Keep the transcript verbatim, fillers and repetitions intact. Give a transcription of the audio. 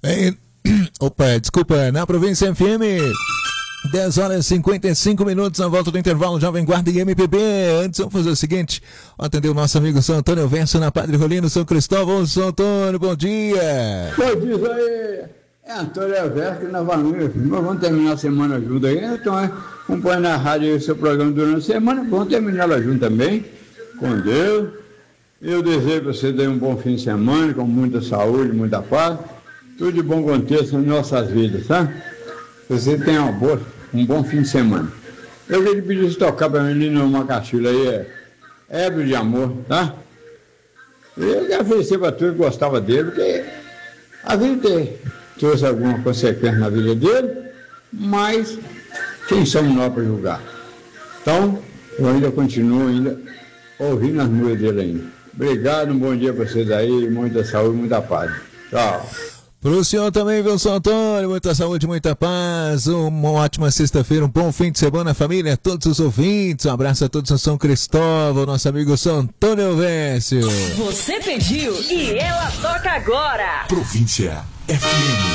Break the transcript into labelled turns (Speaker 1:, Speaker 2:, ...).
Speaker 1: É, opa, desculpa, na Província F M, dez horas e cinquenta e cinco minutos, na volta do intervalo, Jovem Guarda e M P B. Antes, vamos fazer o seguinte, atender o nosso amigo São Antônio Verso na Padre Rolino, São Cristóvão. São Antônio, bom dia.
Speaker 2: Bom dia aí, é Antônio Verso na família. Nós vamos terminar a semana junto aí, então acompanha na rádio aí o seu programa durante a semana, vamos terminar ela junto também, com Deus. Eu desejo que você tenha um bom fim de semana, com muita saúde, muita paz, tudo de bom aconteça nas nossas vidas, tá? Você tenha uma boa, um bom fim de semana. Eu queria pedir se tocar para a menina uma caixilha aí, é Ébrio de Amor, tá? Eu quero oferecer para todos que gostavam dele, porque a vida dele trouxe alguma consequência na vida dele, mas quem somos nós para julgar? Então, eu ainda continuo ainda ouvindo as músicas dele ainda. Obrigado, um bom dia para vocês aí, muita saúde, muita paz. Tchau.
Speaker 1: Pro senhor também, viu, São Antônio? Muita saúde, muita paz. Uma ótima sexta-feira, um bom fim de semana, família, a todos os ouvintes. Um abraço a todos no São Cristóvão, nosso amigo São Antônio Vécio.
Speaker 3: Você pediu e ela toca agora.
Speaker 4: Província F M.